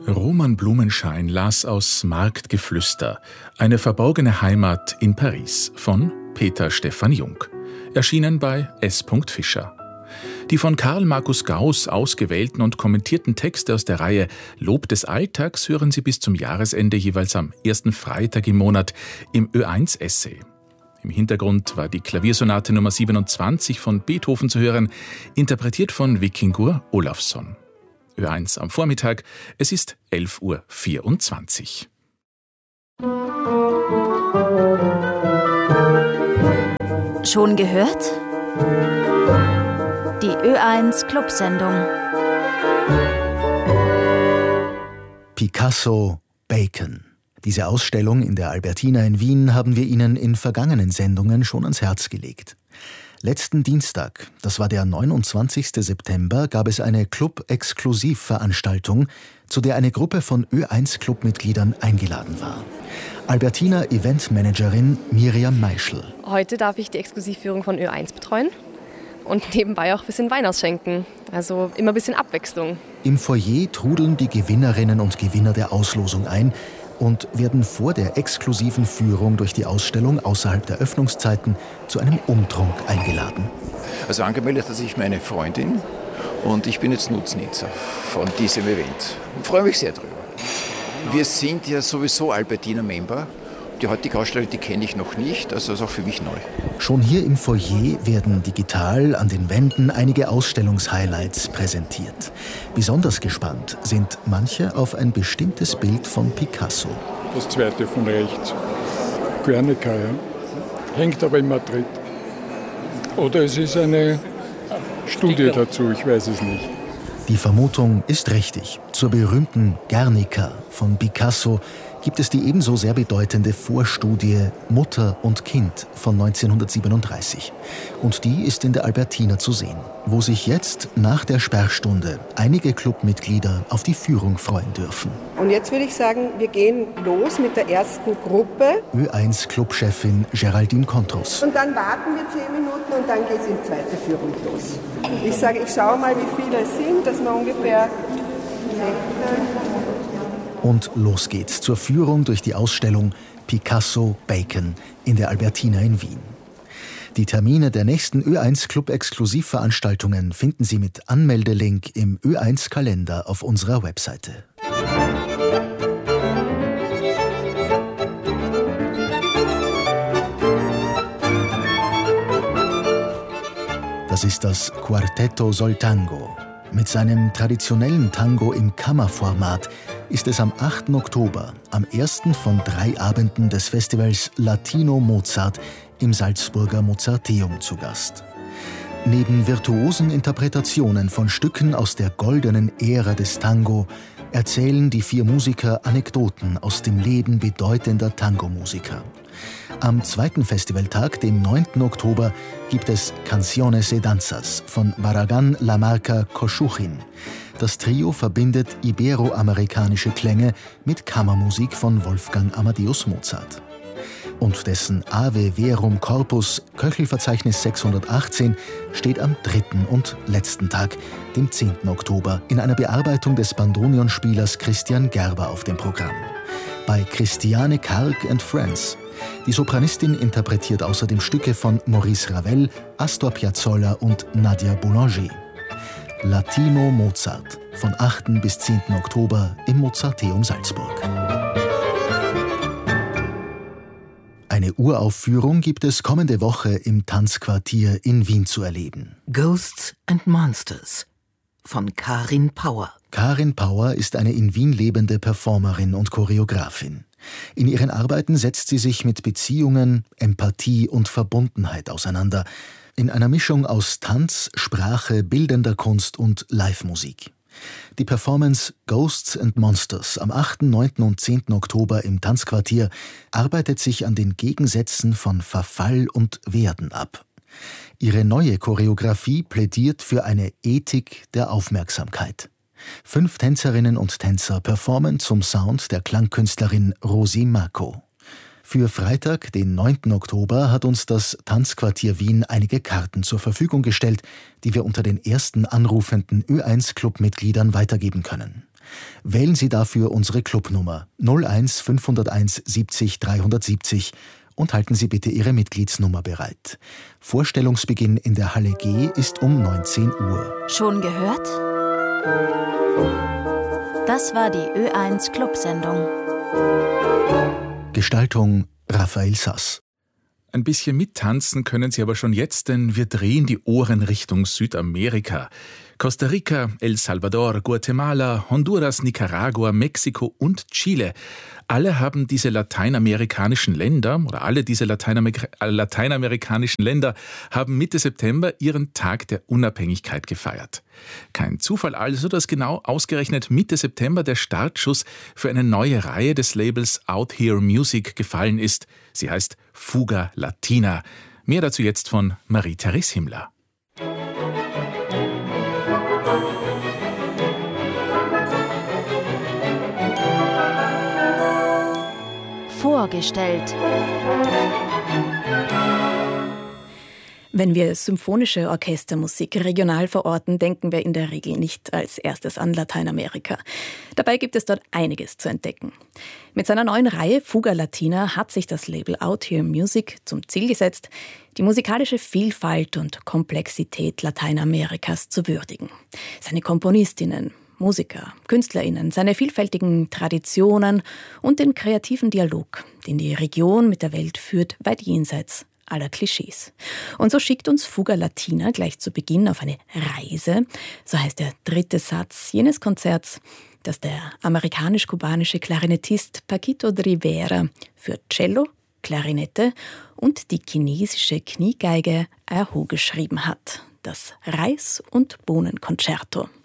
Roman Blumenschein las aus Marktgeflüster, eine verborgene Heimat in Paris von Peter Stephan Jung, erschienen bei S. Fischer. Die von Karl Markus Gauss ausgewählten und kommentierten Texte aus der Reihe Lob des Alltags hören Sie bis zum Jahresende jeweils am ersten Freitag im Monat im Ö1 Essay. Im Hintergrund war die Klaviersonate Nummer 27 von Beethoven zu hören, interpretiert von Vikingur Olafsson. Ö1 am Vormittag, es ist 11.24 Uhr. Schon gehört? Die Ö1 Clubsendung. Picasso, Bacon. Diese Ausstellung in der Albertina in Wien haben wir Ihnen in vergangenen Sendungen schon ans Herz gelegt. Letzten Dienstag, das war der 29. September, gab es eine Club-Exklusivveranstaltung, zu der eine Gruppe von Ö1-Clubmitgliedern eingeladen war. Albertina-Eventmanagerin Miriam Meischl. Heute darf ich die Exklusivführung von Ö1 betreuen und nebenbei auch ein bisschen Wein ausschenken. Also immer ein bisschen Abwechslung. Im Foyer trudeln die Gewinnerinnen und Gewinner der Auslosung ein und werden vor der exklusiven Führung durch die Ausstellung außerhalb der Öffnungszeiten zu einem Umtrunk eingeladen. Also angemeldet hat sich meine Freundin und ich bin jetzt Nutznießer von diesem Event. Ich freue mich sehr drüber. Wir sind ja sowieso Albertina-Member. Die heutige Ausstellung, die kenne ich noch nicht, also ist auch für mich neu. Schon hier im Foyer werden digital an den Wänden einige Ausstellungshighlights präsentiert. Besonders gespannt sind manche auf ein bestimmtes Bild von Picasso. Das zweite von rechts, Guernica, ja. Hängt aber in Madrid. Oder es ist eine Studie dazu, ich weiß es nicht. Die Vermutung ist richtig. Zur berühmten Guernica von Picasso gibt es die ebenso sehr bedeutende Vorstudie Mutter und Kind von 1937. Und die ist in der Albertina zu sehen, wo sich jetzt nach der Sperrstunde einige Clubmitglieder auf die Führung freuen dürfen. Und jetzt würde ich sagen, wir gehen los mit der ersten Gruppe. Ö1-Clubchefin Geraldine Kontros. Und dann warten wir 10 Minuten und dann geht es in die zweite Führung los. Ich sage, ich schaue mal, wie viele es sind, dass wir ungefähr Und los geht's zur Führung durch die Ausstellung Picasso, Bacon in der Albertina in Wien. Die Termine der nächsten Ö1-Club-Exklusivveranstaltungen finden Sie mit Anmeldelink im Ö1-Kalender auf unserer Webseite. Das ist das Quartetto Sol Tango. Mit seinem traditionellen Tango im Kammerformat ist es am 8. Oktober, am ersten von 3 Abenden des Festivals Latino Mozart im Salzburger Mozarteum zu Gast. Neben virtuosen Interpretationen von Stücken aus der goldenen Ära des Tango erzählen die 4 Musiker Anekdoten aus dem Leben bedeutender Tango-Musiker. Am 2. Festivaltag, dem 9. Oktober, gibt es Canciones y Danzas von Barragán La Marca Coschuchin. Das Trio verbindet iberoamerikanische Klänge mit Kammermusik von Wolfgang Amadeus Mozart. Und dessen Ave Verum Corpus, Köchelverzeichnis 618, steht am 3. und letzten Tag, dem 10. Oktober, in einer Bearbeitung des Bandonionspielers Christian Gerber auf dem Programm. Bei Christiane Karg and Friends. Die Sopranistin interpretiert außerdem Stücke von Maurice Ravel, Astor Piazzolla und Nadia Boulanger. Latino Mozart, von 8. bis 10. Oktober im Mozarteum Salzburg. Eine Uraufführung gibt es kommende Woche im Tanzquartier in Wien zu erleben. Ghosts and Monsters von Karin Pauer. Karin Pauer ist eine in Wien lebende Performerin und Choreografin. In ihren Arbeiten setzt sie sich mit Beziehungen, Empathie und Verbundenheit auseinander, in einer Mischung aus Tanz, Sprache, bildender Kunst und Live-Musik. Die Performance Ghosts and Monsters am 8., 9. und 10. Oktober im Tanzquartier arbeitet sich an den Gegensätzen von Verfall und Werden ab. Ihre neue Choreografie plädiert für eine Ethik der Aufmerksamkeit. 5 Tänzerinnen und Tänzer performen zum Sound der Klangkünstlerin Rosi Mako. Für Freitag, den 9. Oktober, hat uns das Tanzquartier Wien einige Karten zur Verfügung gestellt, die wir unter den ersten anrufenden Ö1-Club-Mitgliedern weitergeben können. Wählen Sie dafür unsere Clubnummer 01 501 70 370 und halten Sie bitte Ihre Mitgliedsnummer bereit. Vorstellungsbeginn in der Halle G ist um 19 Uhr. Schon gehört? Das war die Ö1 Clubsendung. Gestaltung Raphael Sass. Ein bisschen mittanzen können Sie aber schon jetzt, denn wir drehen die Ohren Richtung Südamerika. Costa Rica, El Salvador, Guatemala, Honduras, Nicaragua, Mexiko und Chile. Alle haben diese lateinamerikanischen Länder, oder alle diese lateinamerikanischen Länder haben Mitte September ihren Tag der Unabhängigkeit gefeiert. Kein Zufall also, dass genau ausgerechnet Mitte September der Startschuss für eine neue Reihe des Labels Out Here Music gefallen ist. Sie heißt Fuga Latina. Mehr dazu jetzt von Marie-Therese Himmler. Vorgestellt. Wenn wir symphonische Orchestermusik regional verorten, denken wir in der Regel nicht als erstes an Lateinamerika. Dabei gibt es dort einiges zu entdecken. Mit seiner neuen Reihe Fuga Latina hat sich das Label Out Here Music zum Ziel gesetzt, die musikalische Vielfalt und Komplexität Lateinamerikas zu würdigen. Seine Komponistinnen, Musiker, KünstlerInnen, seine vielfältigen Traditionen und den kreativen Dialog, den die Region mit der Welt führt, weit jenseits aller Klischees. Und so schickt uns Fuga Latina gleich zu Beginn auf eine Reise, so heißt der dritte Satz jenes Konzerts, das der amerikanisch-kubanische Klarinettist Paquito de Rivera für Cello, Klarinette und die chinesische Kniegeige Erhu geschrieben hat, das Reis- und Bohnenkonzerto.